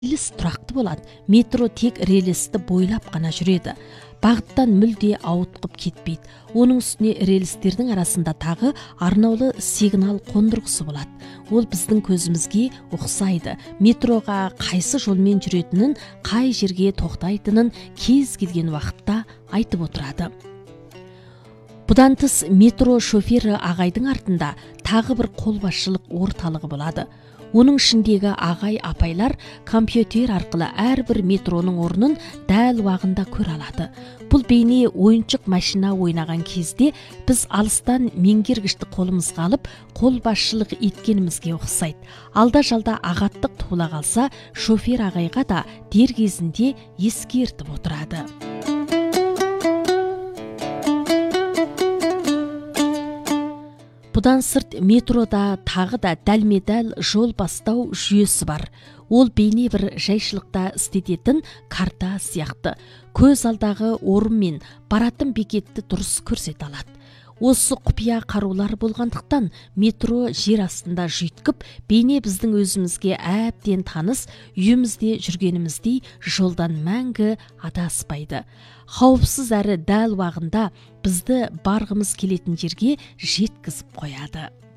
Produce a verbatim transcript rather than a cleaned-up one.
рельс тұрақты болады. Метро тек рельсті бойлап қана жүреді. Бағыттан мүлде ауытқып кетпейді. Оның үстіне рельстердің арасында тағы арнаулы сигнал қондырғысы болады. Ол біздің көзімізге ұқсайды. Метроға қайсы жолмен жүретінін, қай жерге тоқтайтынын кез келген уақытта айтып отырады. Бұдан тыс метро шофері ағайдың артында тағы бір қолбасшылық орталығы болады. Оның ішіндегі ағай апайлар компьютер арқылы әрбір метроның орнын дәл уағында көре алады. Бұл бейне ойыншық машина ойнаған кезде біз алыстан меңгергішті қолымызға алып, қолбасшылық еткенімізге ұқсайды. Алда жалда ағаттық туыла қалса, шофер ағайға да дер кезінде ескертіп отырады. Бұдан сырт метрода тағы да дәлме-дәл жол бастау жүйесі бар. Ол бейне бір жайшылықта істететін карта сияқты. Көз алдағы орын мен баратын бекетті дұрыс көрсете алады. Осы құпия қарулар болғандықтан метро жер астында жүйткіп, бейне біздің өзімізге әбден таныс, үйімізде жүргеніміздей жолдан мәңгі адаспайды. Қауіпсіз әрі дәл уағында бізді барғымыз келетін жерге жеткізіп қояды.